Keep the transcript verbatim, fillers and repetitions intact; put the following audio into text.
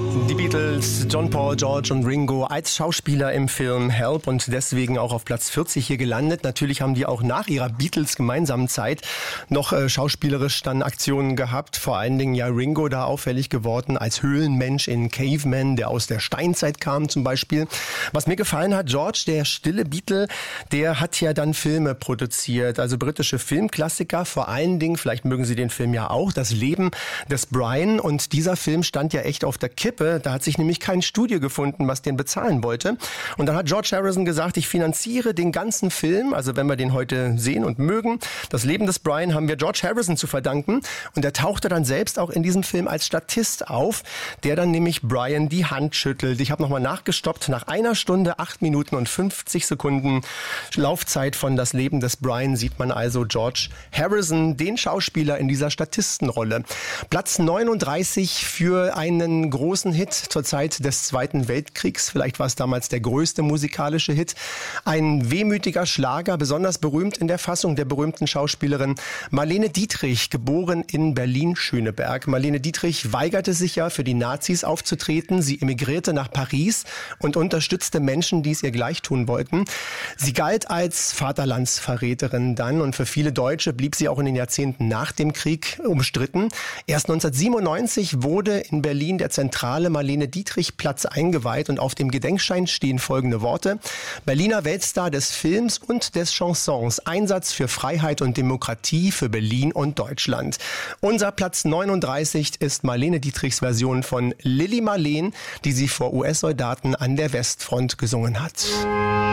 Die Beatles, John Paul, George und Ringo als Schauspieler im Film Help und deswegen auch auf Platz vierzig hier gelandet. Natürlich haben die auch nach ihrer Beatles gemeinsamen Zeit noch äh, schauspielerisch dann Aktionen gehabt. Vor allen Dingen ja Ringo da auffällig geworden als Höhlenmensch in Caveman, der aus der Steinzeit kam zum Beispiel. Was mir gefallen hat, George, der stille Beatle, der hat ja dann Filme produziert, also britische Filmklassiker. Vor allen Dingen, vielleicht mögen Sie den Film ja auch, Das Leben des Brian. Und dieser Film stand ja echt auf der Kippe. Da hat sich nämlich kein Studio gefunden, was den bezahlen wollte. Und dann hat George Harrison gesagt, ich finanziere den ganzen Film. Also wenn wir den heute sehen und mögen, Das Leben des Brian haben wir George Harrison zu verdanken. Und er tauchte dann selbst auch in diesem Film als Statist auf, der dann nämlich Brian die Hand schüttelt. Ich habe nochmal nachgestoppt. Nach einer Stunde, acht Minuten und fünfzig Sekunden Laufzeit von Das Leben des Brian sieht man also George Harrison, den Schauspieler in dieser Statistenrolle. Platz neununddreißig für einen großen Hit zur Zeit des Zweiten Weltkriegs. Vielleicht war es damals der größte musikalische Hit. Ein wehmütiger Schlager, besonders berühmt in der Fassung der berühmten Schauspielerin Marlene Dietrich, geboren in Berlin-Schöneberg. Marlene Dietrich weigerte sich ja, für die Nazis aufzutreten. Sie emigrierte nach Paris und unterstützte Menschen, die es ihr gleich tun wollten. Sie galt als Vaterlandsverräterin dann und für viele Deutsche blieb sie auch in den Jahrzehnten nach dem Krieg umstritten. Erst neunzehnhundertsiebenundneunzig wurde in Berlin der zentrale Marlene-Dietrich-Platz eingeweiht und auf dem Gedenkstein stehen folgende Worte: Berliner Weltstar des Films und des Chansons, Einsatz für Freiheit und Demokratie für Berlin und Deutschland. Unser Platz neununddreißig ist Marlene Dietrichs Version von Lili Marleen, die sie vor U S-Soldaten an der Westfront gesungen hat.